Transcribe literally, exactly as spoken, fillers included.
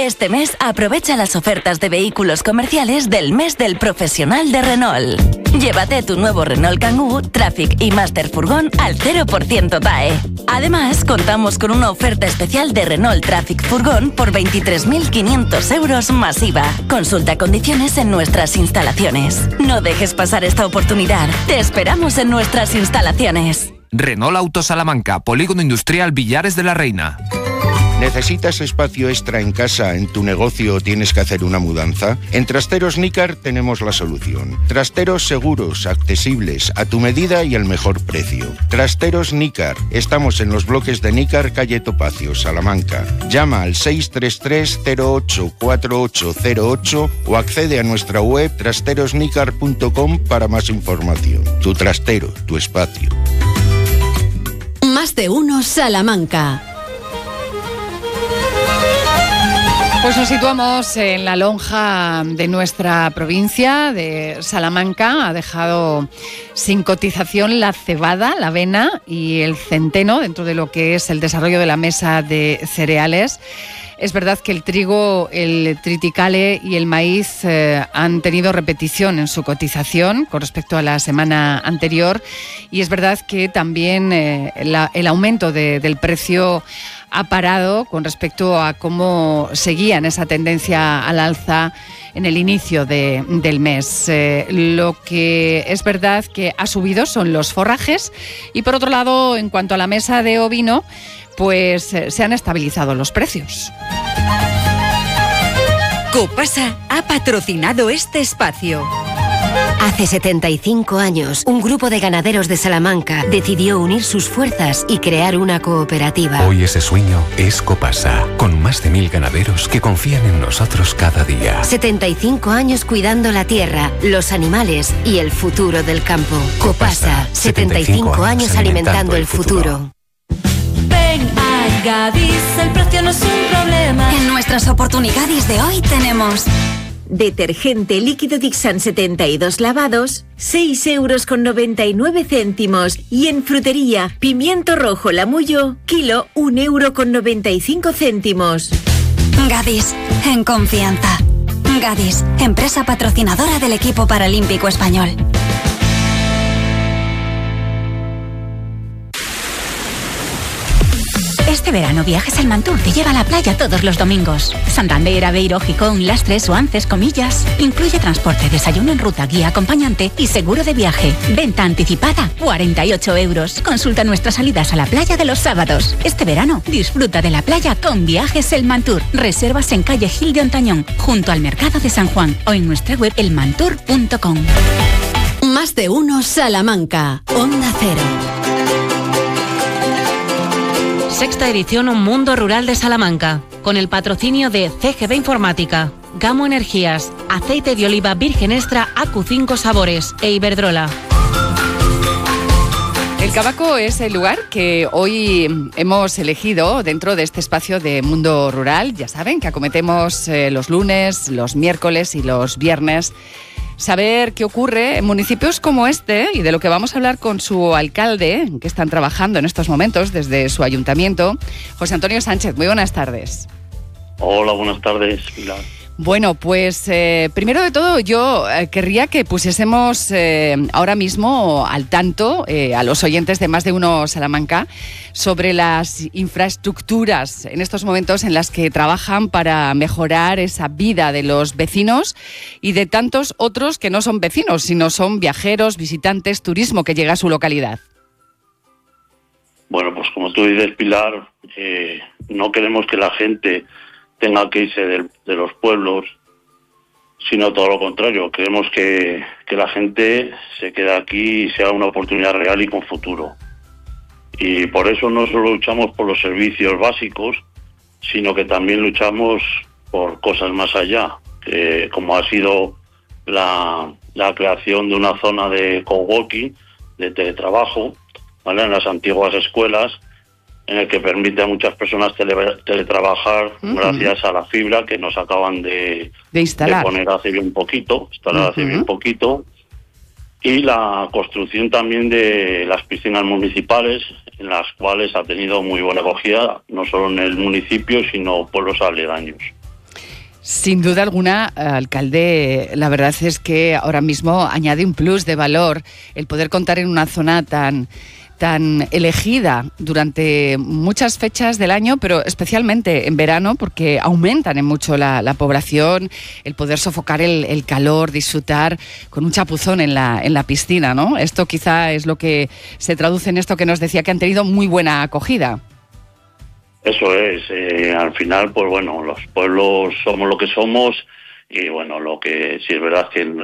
Este mes aprovecha las ofertas de vehículos comerciales del mes del profesional de Renault. Llévate tu nuevo Renault Kangoo, Traffic y Master Furgón al cero por ciento T A E. Además, contamos con una oferta especial de Renault Traffic Furgón por veintitrés mil quinientos euros más I V A. Consulta condiciones en nuestras instalaciones. No dejes pasar esta oportunidad. Te esperamos en nuestras instalaciones. Renault Auto Salamanca, Polígono Industrial Villares de la Reina. ¿Necesitas espacio extra en casa, en tu negocio o tienes que hacer una mudanza? En Trasteros Nícar tenemos la solución. Trasteros seguros, accesibles, a tu medida y al mejor precio. Trasteros Nícar. Estamos en los bloques de Nícar, calle Topacio, Salamanca. Llama al seis tres tres cero ocho cuatro ocho cero ocho o accede a nuestra web trasteros nícar punto com para más información. Tu trastero, tu espacio. Más de uno Salamanca. Pues nos situamos en la lonja de nuestra provincia de Salamanca. Ha dejado sin cotización la cebada, la avena y el centeno dentro de lo que es el desarrollo de la mesa de cereales. Es verdad que el trigo, el triticale y el maíz eh, han tenido repetición en su cotización con respecto a la semana anterior, y es verdad que también eh, la, el aumento de, del precio ha parado con respecto a cómo seguían esa tendencia al alza en el inicio de, del mes. Eh, lo que es verdad que ha subido son los forrajes, y por otro lado, en cuanto a la mesa de ovino, pues eh, se han estabilizado los precios. Copasa ha patrocinado este espacio. Hace setenta y cinco años, un grupo de ganaderos de Salamanca decidió unir sus fuerzas y crear una cooperativa. Hoy ese sueño es Copasa, con más de mil ganaderos que confían en nosotros cada día. setenta y cinco años cuidando la tierra, los animales y el futuro del campo. Copasa, setenta y cinco años alimentando el futuro. Ven a Gadis, el precio no es un problema. En nuestras oportunidades de hoy tenemos detergente líquido Dixan setenta y dos lavados, seis euros con noventa y nueve céntimos. Y en frutería, pimiento rojo Lamullo, kilo un euro con noventa y cinco céntimos. Gadis, en confianza. Gadis, empresa patrocinadora del equipo paralímpico español. Este verano Viajes Almantur te lleva a la playa todos los domingos. Santander, Aveiro, Gijón, Lastres, Oances, Comillas. Incluye transporte, desayuno en ruta, guía acompañante y seguro de viaje. Venta anticipada, cuarenta y ocho euros. Consulta nuestras salidas a la playa de los sábados. Este verano disfruta de la playa con Viajes Almantur. Reservas en calle Gil de Ontañón, junto al Mercado de San Juan, o en nuestra web elmantur punto com. Más de uno Salamanca. Onda Cero. Sexta edición Un Mundo Rural de Salamanca, con el patrocinio de C G B Informática, Gamo Energías, Aceite de Oliva Virgen Extra A Q cinco Sabores e Iberdrola. El Cavaco es el lugar que hoy hemos elegido dentro de este espacio de Mundo Rural. Ya saben que acometemos eh, los lunes, los miércoles y los viernes saber qué ocurre en municipios como este, y de lo que vamos a hablar con su alcalde, que están trabajando en estos momentos desde su ayuntamiento, José Antonio Sánchez. Muy buenas tardes. Hola, buenas tardes, Pilar. Bueno, pues eh, primero de todo yo eh, querría que pusiésemos eh, ahora mismo al tanto eh, a los oyentes de Más de Uno Salamanca sobre las infraestructuras en estos momentos en las que trabajan para mejorar esa vida de los vecinos y de tantos otros que no son vecinos, sino son viajeros, visitantes, turismo que llega a su localidad. Bueno, pues como tú dices, Pilar, eh, no queremos que la gente tenga que irse de, de los pueblos, sino todo lo contrario. Queremos que, que la gente se quede aquí y sea una oportunidad real y con futuro. Y por eso no solo luchamos por los servicios básicos, sino que también luchamos por cosas más allá, que, como ha sido la, la creación de una zona de coworking, de teletrabajo, ¿vale?, en las antiguas escuelas, en el que permite a muchas personas tele, teletrabajar uh-huh. gracias a la fibra que nos acaban de, de, instalar. de poner hace bien poquito, instalar uh-huh. hace bien poquito, y la construcción también de las piscinas municipales, en las cuales ha tenido muy buena acogida, no solo en el municipio, sino pueblos aledaños. Sin duda alguna, alcalde, la verdad es que ahora mismo añade un plus de valor el poder contar en una zona tan, tan elegida durante muchas fechas del año, pero especialmente en verano, porque aumentan en mucho la, la población, el poder sofocar el, el calor, disfrutar con un chapuzón en la, en la piscina, ¿no? Esto quizá es lo que se traduce en esto que nos decía, que han tenido muy buena acogida. Eso es, eh, al final, pues bueno, los pueblos somos lo que somos y bueno, lo que sí es verdad que